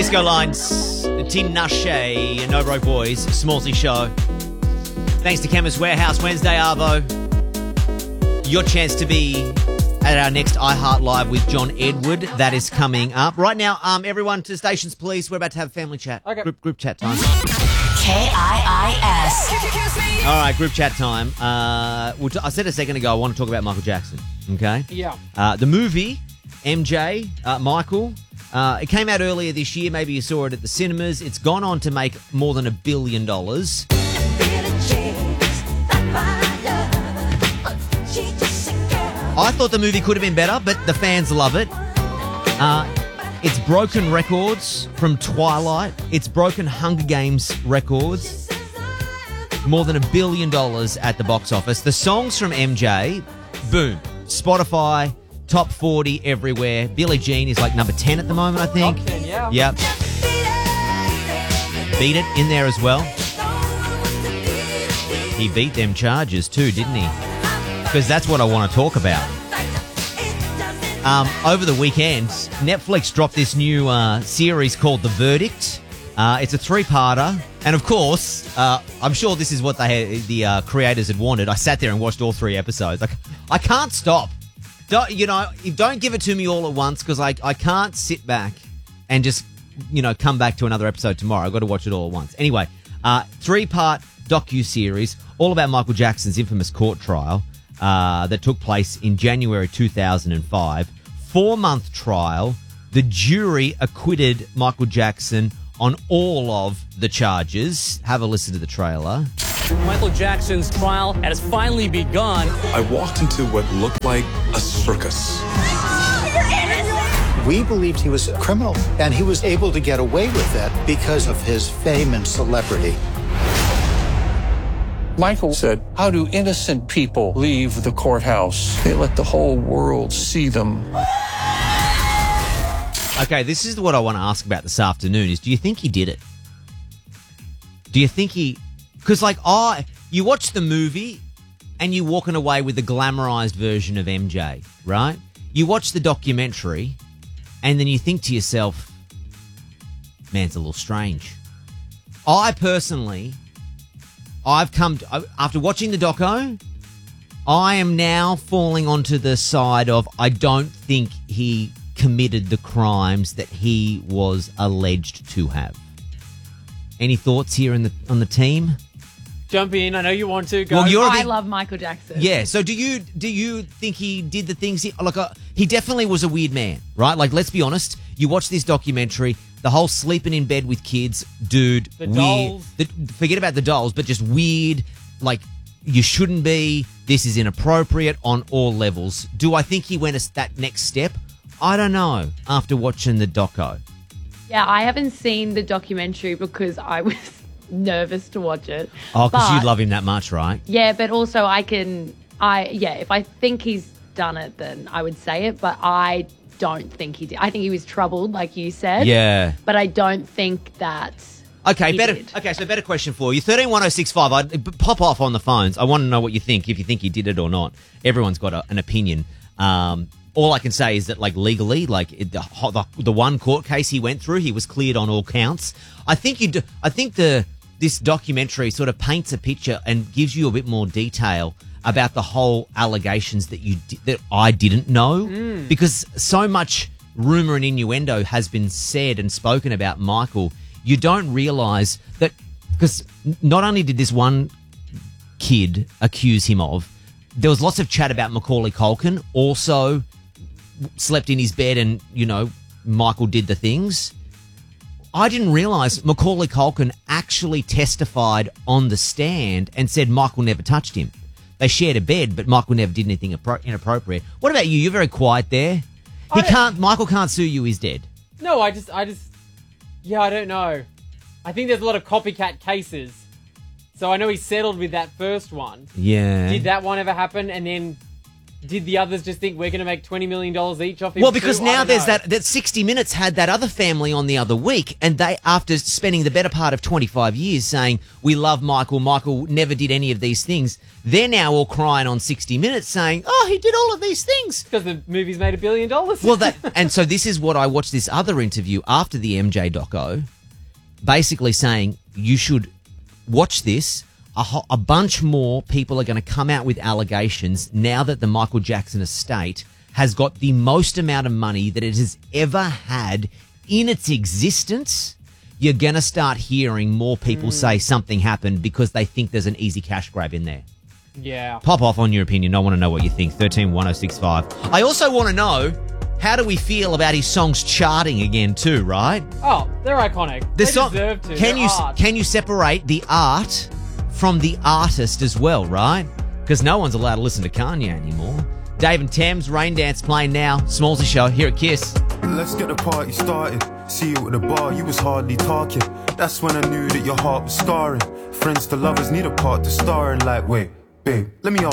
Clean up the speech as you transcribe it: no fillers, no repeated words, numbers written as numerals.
Disco Lines, Tinashe, No Broke Boys, Smallsy Show. Thanks to Chemist Warehouse, Wednesday, Arvo. Your chance to be at our next iHeart Live with John Edward. That is coming up. Right now, everyone to stations, please. We're about to have family chat. Okay. Group chat time. KIIS. All right, group chat time. I said a second ago I want to talk about Michael Jackson, okay? Yeah. The movie, MJ, Michael, it came out earlier this year. Maybe you saw it at the cinemas. It's gone on to make more than $1 billion. I thought the movie could have been better, but the fans love it. It's broken records from Twilight. It's broken Hunger Games records. More than $1 billion at the box office. The songs from MJ, boom. Spotify, top 40 everywhere. Billie Jean is like number 10 at the moment, I think. Top 10, yeah. Yep. Beat It in there as well. He beat them Chargers too, didn't he? Because that's what I want to talk about. Over the weekend, Netflix dropped this new series called The Verdict. It's a 3-parter. And of course, I'm sure this is what the creators had wanted. I sat there and watched all 3 episodes. I can't stop. Don't give it to me all at once because I can't sit back and just, come back to another episode tomorrow. I've got to watch it all at once. Anyway, 3-part docu-series all about Michael Jackson's infamous court trial that took place in January 2005. 4-month trial. The jury acquitted Michael Jackson on all of the charges. Have a listen to the trailer. Michael Jackson's trial has finally begun. I walked into what looked like a circus. We believed he was a criminal, and he was able to get away with that because of his fame and celebrity. Michael said, "How do innocent people leave the courthouse? They let the whole world see them." Okay, this is what I want to ask about this afternoon is, do you think he did it? Do you think he... Because, you watch the movie and you're walking away with the glamorized version of MJ, right? You watch the documentary and then you think to yourself, man, it's a little strange. After watching the doco, I am now falling onto the side of I don't think he committed the crimes that he was alleged to have. Any thoughts here on the team? Jump in. I know you want to. Go. Well, I love Michael Jackson. Yeah. So do you think he did the things he definitely was a weird man, right? Let's be honest. You watch this documentary, the whole sleeping in bed with kids, dude. The weird. dolls. Forget about the dolls, but just weird. You shouldn't be. This is inappropriate on all levels. Do I think he went that next step? I don't know. After watching the doco. Yeah, I haven't seen the documentary because I was nervous to watch it. Oh, because you love him that much, right? Yeah, but also if I think he's done it, then I would say it, but I don't think he did. I think he was troubled, like you said. Yeah. But I don't think that Okay, better question for you. 131065, I'd pop off on the phones. I want to know what you think, if you think he did it or not. Everyone's got an opinion. All I can say is that, legally, the one court case he went through, he was cleared on all counts. I think this documentary sort of paints a picture and gives you a bit more detail about the whole allegations that I didn't know, because so much rumor and innuendo has been said and spoken about Michael. You don't realise that, because not only did this one kid accuse him of, there was lots of chat about Macaulay Culkin also slept in his bed and, Michael did the things. I didn't realise Macaulay Culkin actually testified on the stand and said Michael never touched him. They shared a bed, but Michael never did anything inappropriate. What about you? You're very quiet there. Michael can't sue you, he's dead. No, I don't know. I think there's a lot of copycat cases. So I know he settled with that first one. Yeah. Did that one ever happen? And then did the others just think we're going to make $20 million each off him? Well, because too? now there's know. that 60 Minutes had that other family on the other week, and they, after spending the better part of 25 years saying, we love Michael never did any of these things, they're now all crying on 60 Minutes saying, oh, he did all of these things. Because the movie's made $1 billion. Well, and so this is what I watched this other interview after the MJ doco, basically saying you should watch this. A bunch more people are going to come out with allegations now that the Michael Jackson estate has got the most amount of money that it has ever had in its existence. You're going to start hearing more people say something happened because they think there's an easy cash grab in there. Yeah. Pop off on your opinion. I want to know what you think. 131065. I also want to know, how do we feel about his songs charting again too, right? Oh, they're iconic. They deserve to. Can you separate the art from the artist as well, right? Because no one's allowed to listen to Kanye anymore. Dave and Thames, Rain Dance playing now. Smallsy Show here at Kiss. Let's get the party started. See you at the bar, you was hardly talking. That's when I knew that your heart was scarring. Friends to lovers need a part to star in. Like, wait, babe, let me ask